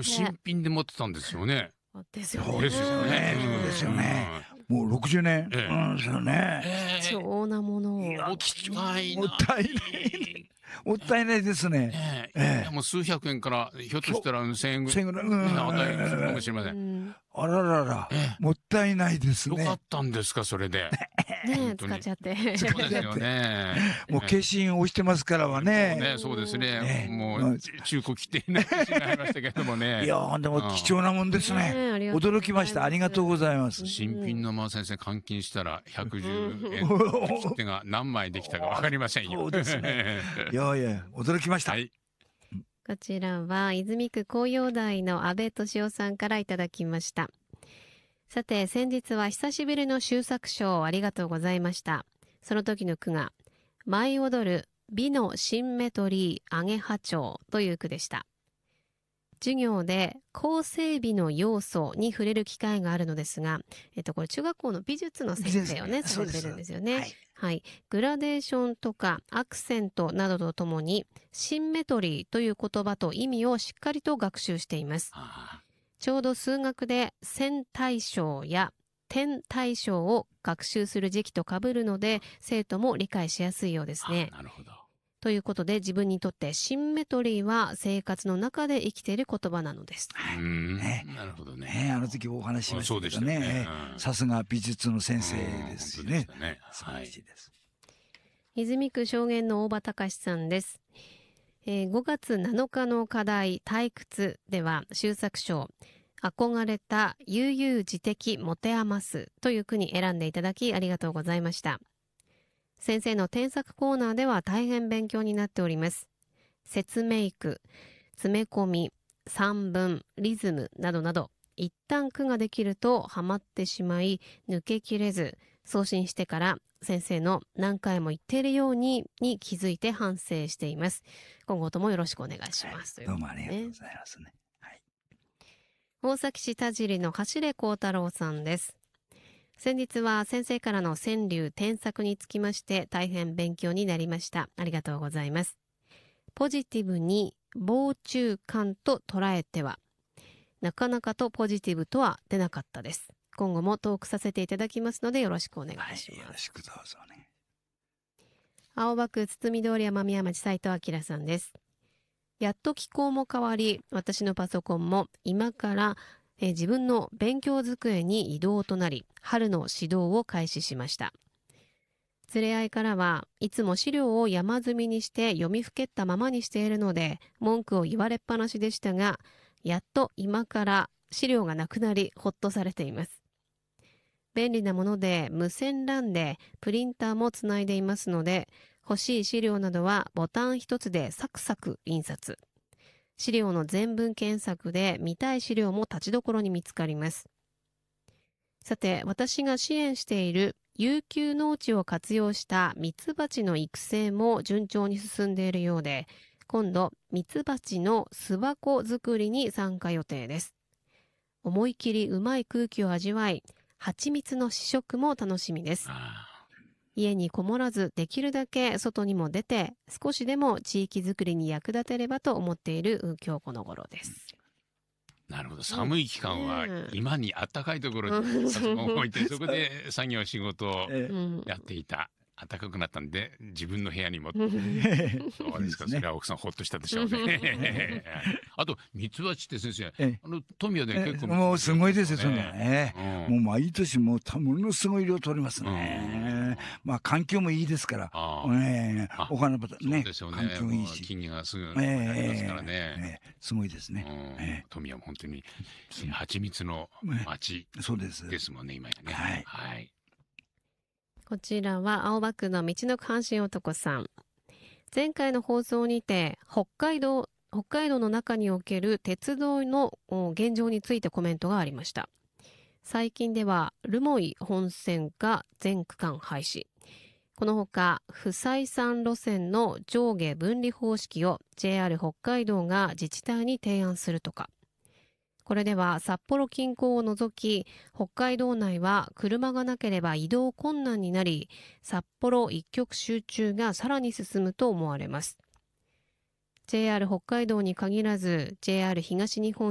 う新品で持ってたんですよね。 ですよそうですよね。そうですよね。もう60年。ですよね。 貴重なものを。 もったいない。 もったいない。もったいないですね。 もう数百円からひょっとしたら1000円ぐらい値するかもしれません。 あららら、もったいないですね。 よかったんですか、それで。 ね、使っちゃって。 そうですよね。 もう消印押してますからはね。 そうですね。もう中古切っていないしなりましたけどもね。 いやでも貴重なもんですね。驚きました。ありがとうございます。 新品の先生換金したら110円切手が何枚できたかわかりませんよ。 そうですね。いや驚きました。 こちらは泉区紅葉台の安倍俊夫さんからいただきました。さて、先日は久しぶりの修作賞ありがとうございました。その時の句が舞い踊る美のシンメトリーアゲハチョウという句でした。授業で構成美の要素に触れる機会があるのですが、これ中学校の美術の先生をね、されてるんですよね。はい。グラデーションとかアクセントなどとともに、シンメトリーという言葉と意味をしっかりと学習しています。ちょうど数学で線対称や点対称を学習する時期と被るので、生徒も理解しやすいようですね。 なるほど。 ということで、自分にとってシンメトリーは生活の中で生きている言葉なのです。 なるほどね。 あの時お話しましたけどね。さすが美術の先生ですね。素晴らしいです。 泉区証言の大場隆さんです。5月7日の課題退屈では修作賞憧れた悠々自適持て余すという句に選んでいただきありがとうございました。先生の添削コーナーでは大変勉強になっております。説明句、詰め込み、散文、リズムなどなど、一旦句ができるとハマってしまい、抜けきれず、送信してから先生の何回も言っているように気づいて反省しています。今後ともよろしくお願いします。 どうもありがとうございますね。 大崎市田尻の走れ幸太郎さんです。先日は先生からの川柳添削につきまして大変勉強になりました。ありがとうございます。ポジティブに傍中感と捉えては、なかなかとポジティブとは出なかったです。今後もトークさせていただきますのでよろしくお願いします。 よろしくどうぞね。 青葉区堤通り山宮町斉藤明さんです。やっと気候も変わり、私のパソコンも今から自分の勉強机に移動となり、春の指導を開始しました。連れ合いからはいつも資料を山積みにして読みふけったままにしているので文句を言われっぱなしでしたが、やっと今から資料がなくなりほっとされています。便利なもので無線 LAN でプリンターもつないでいますので、欲しい資料などはボタン一つでサクサク印刷。資料の全文検索で見たい資料も立ちどころに見つかります。さて、私が支援している有給農地を活用したミツバチの育成も順調に進んでいるようで、今度ミツバチの巣箱作りに参加予定です。思い切りうまい空気を味わい、蜂蜜の試食も楽しみです。家にこもらずできるだけ外にも出て少しでも地域づくりに役立てればと思っている今日この頃です。 なるほど。寒い期間は今に暖かいところにパソコンを置いてそこで作業仕事をやっていた。暖かくなったんで自分の部屋にもそうですか。それは奥さんほっとしたでしょうね。あとミツバチって先生、富谷で結構もうすごいですよそんなね。もう毎年ものすごい量取りますね。まあ環境もいいですから、お花畑ね、環境いいし、 木々がすぐなりますからね。 すごいですね。 富谷も本当に蜂蜜の町ですもんね今やね。はい。 こちらは青葉区の道の関心男さん。前回の放送にて北海道の中における鉄道の現状についてコメントがありました。最近では留萌本線が全区間廃止。このほか不採算路線の上下分離方式を JR 北海道が自治体に提案するとか。これでは札幌近郊を除き北海道内は車がなければ移動困難になり、札幌一極集中がさらに進むと思われます。JR 北海道に限らず JR 東日本